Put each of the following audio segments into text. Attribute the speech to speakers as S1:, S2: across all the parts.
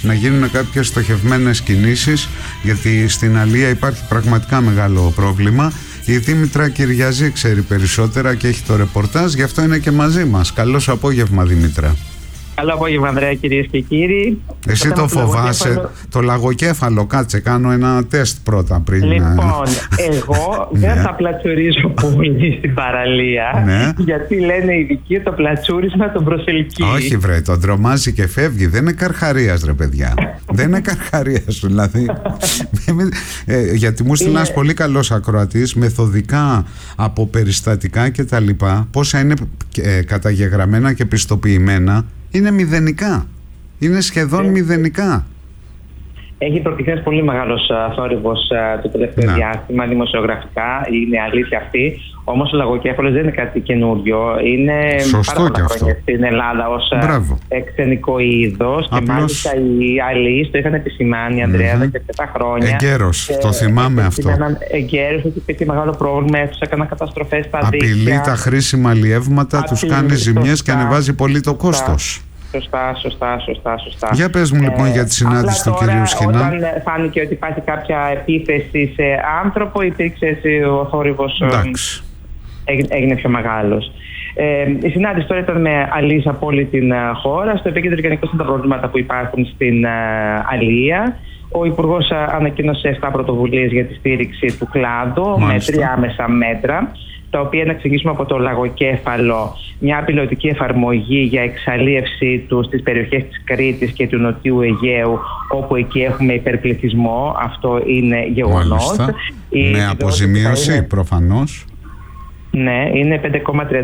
S1: να γίνουν κάποιες στοχευμένες κινήσεις, γιατί στην Αλία υπάρχει πραγματικά μεγάλο πρόβλημα. Η Δήμητρα Κυριαζή ξέρει περισσότερα και έχει το ρεπορτάζ, γι' αυτό είναι και μαζί μας. Καλώς απόγευμα, Δήμητρα.
S2: Καλό απόγευμα, Ανδρέα, κυρίες και κύριοι.
S1: Εσύ το φοβάσαι, το λαγοκέφαλο? Κάτσε, κάνω ένα τεστ πρώτα πριν.
S2: Λοιπόν, εγώ δεν θα πλατσουρίζω πολύ στην παραλία, γιατί λένε οι ειδικοί το πλατσούρισμα τον προσελκύει.
S1: Όχι βρε, τον τρομάζει και φεύγει. Δεν είναι Καρχαρίας ρε παιδιά. Δεν είναι Καρχαρίας δηλαδή. Γιατί μου στείλει ένας πολύ καλός ακροατής, μεθοδικά από περιστατικά και τα λοιπά, πόσα είναι καταγεγραμμένα και πιστοποιημένα, είναι μηδενικά. Είναι σχεδόν μηδενικά.
S2: Έχει προκριθεί πολύ μεγάλος θόρυβος το τελευταίο διάστημα, δημοσιογραφικά, είναι αλήθεια αυτή. Όμως ο λαγοκέφαλος δεν είναι κάτι καινούριο. Είναι πάρα πολλά χρόνια στην Ελλάδα ως ξενικό είδος. Και μάλιστα οι αλλοίς το είχαν επισημάνει, Ανδρέα, εδώ και 7 χρόνια.
S1: Εγκαίρος, το θυμάμαι αυτό.
S2: Εγκαίρος, ότι υπήρχε μεγάλο πρόβλημα, τους έκαναν καταστροφές στα δίκτυα.
S1: Απειλεί τα χρήσιμα αλλιεύματα, τους κάνει ζημιές και ανεβάζει πολύ το κόστος.
S2: Σωστά.
S1: Για πες μου λοιπόν για τη συνάντηση του κυρίου Σχοινά.
S2: Όταν φάνηκε ότι υπάρχει κάποια επίθεση σε άνθρωπο, υπήρξε ο θόρυβος, έγινε πιο μεγάλος. Η συνάντηση τώρα ήταν με αλλοίς από όλη την χώρα. Στο επίκεντρο γενικώς είναι τα προβλήματα που υπάρχουν στην αλία. Ο Υπουργός ανακοίνωσε 7 πρωτοβουλίες για τη στήριξη του κλάδου με 3 άμεσα μέτρα, τα οποία να εξηγήσουμε από το λαγοκέφαλο, μια πιλωτική εφαρμογή για εξαλίευση του στις περιοχές της Κρήτης και του Νοτιού Αιγαίου, όπου εκεί έχουμε υπερπληθυσμό. Αυτό είναι γεγονός.
S1: Με αποζημίωση προφανώς.
S2: Ναι, είναι 5,33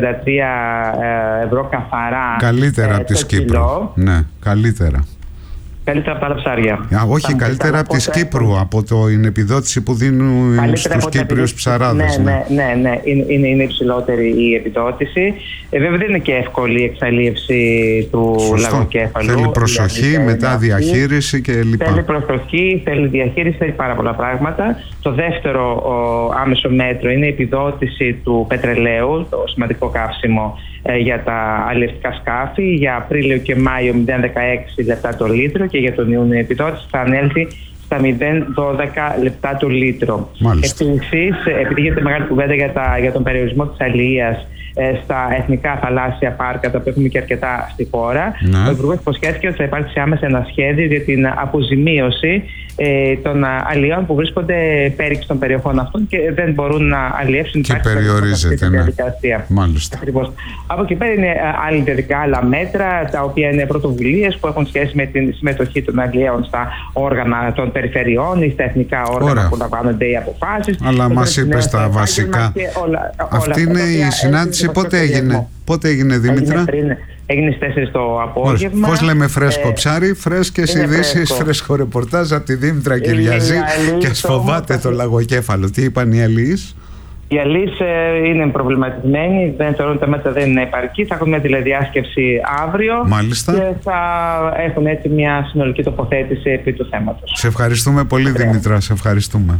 S2: ευρώ καθαρά.
S1: Καλύτερα από τη Κύπρου. Ναι, καλύτερα.
S2: Καλύτερα από τα άλλα ψάρια.
S1: Όχι, καλύτερα από τη Κύπρου, από την επιδότηση που δίνουν στους Κύπριους ψαράδες.
S2: Ναι, είναι υψηλότερη η επιδότηση. Βέβαια δεν είναι και εύκολη η εξαλίευση του λαγοκέφαλου.
S1: Θέλει προσοχή, μετά διαχείριση κλπ.
S2: Θέλει προσοχή, θέλει διαχείριση, θέλει πάρα πολλά πράγματα. Το δεύτερο άμεσο μέτρο είναι η επιδότηση του πετρελαίου, το σημαντικό καύσιμο για τα αλλιευτικά σκάφη, για Απρίλιο και Μάιο 0,16 λεπτά το λίτρο, και για τον Ιούνιο η επιδότηση θα ανέλθει στα 0,12 λεπτά το λίτρο. Επίσης, επειδή γίνεται μεγάλη κουβέντα για τον περιορισμό της αλληλείας στα εθνικά θαλάσσια πάρκα, τα οποία έχουμε και αρκετά στη χώρα, ο Υπουργός υποσχέθηκε ότι θα υπάρξει άμεσα ένα σχέδιο για την αποζημίωση των αλλιών που βρίσκονται πέριξ των περιοχών αυτών και δεν μπορούν να αλλιεύσουν.
S1: Και περιορίζεται,
S2: διαδικασία.
S1: Μάλιστα.
S2: Ακριβώς. Από εκεί πέρα είναι άλλα μέτρα, τα οποία είναι πρωτοβουλίες που έχουν σχέση με τη συμμετοχή των αλλιέων στα όργανα των περιφερειών ή στα εθνικά όργανα που λαμβάνονται οι αποφάσεις.
S1: Αλλά μας είπες τα βασικά. Αυτή είναι η συνάντηση. Πότε έγινε, Δήμητρα?
S2: Έγινε στις 4 το απόγευμα.
S1: Πώς λέμε φρέσκο ψάρι, φρέσκες ειδήσεις, φρέσκο ρεπορτάζ από τη Δήμητρα Κυριαζή, και ας φοβάται το λαγοκέφαλο. Τι είπαν οι αλλοίς?
S2: Οι αλλοίς είναι προβληματισμένοι, δεν θεωρούν τα μέτρα δεν είναι επαρκή. Θα έχουν μια τηλεδιάσκεψη αύριο.
S1: Μάλιστα.
S2: Και θα έχουν έτσι μια συνολική τοποθέτηση επί του θέματος.
S1: Σε ευχαριστούμε πολύ, Δήμητρα, σε ευχαριστούμε.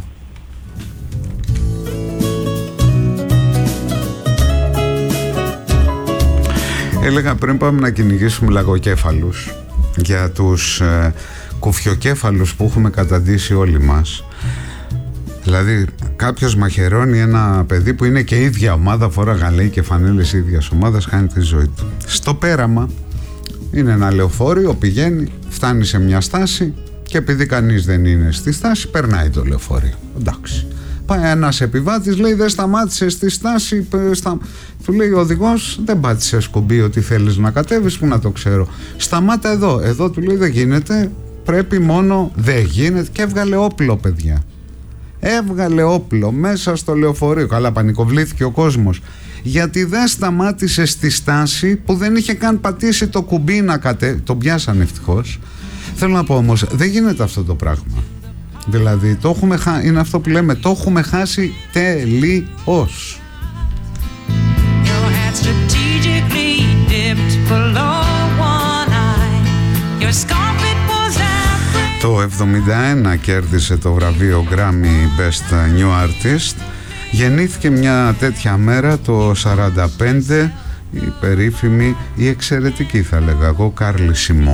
S1: Έλεγα πριν πάμε να κυνηγήσουμε λαγοκέφαλους, για τους κουφιοκέφαλους που έχουμε καταντήσει όλοι μας. Δηλαδή κάποιος μαχαιρώνει ένα παιδί που είναι και ίδια ομάδα, φορά γαλέι και φανέλες ίδιας ομάδας, χάνει τη ζωή του. Στο πέραμα είναι ένα λεωφόριο, πηγαίνει, φτάνει σε μια στάση και επειδή κανείς δεν είναι στη στάση, περνάει το λεωφόριο. Εντάξει. Πάει ένας επιβάτης, λέει δεν σταμάτησε στη στάση, του λέει ο οδηγός, δεν πάτησε κουμπί ότι θέλεις να κατέβεις, που να το ξέρω. Σταμάτα εδώ του λέει δεν γίνεται, πρέπει μόνο, δεν γίνεται, και έβγαλε όπλο, παιδιά. Έβγαλε όπλο μέσα στο λεωφορείο. Καλά, πανικοβλήθηκε ο κόσμος, γιατί δεν σταμάτησε στη στάση που δεν είχε καν πατήσει το κουμπί να κατέβει. Τον πιάσανε ευτυχώς. Θέλω να πω όμως, δεν γίνεται αυτό το πράγμα. Δηλαδή είναι αυτό που λέμε, το έχουμε χάσει τελείως. Το 71 κέρδισε το βραβείο Grammy Best New Artist. Γεννήθηκε μια τέτοια μέρα το 45 η περίφημη, η εξαιρετική θα λέγα εγώ, Κάρλι Σιμόν.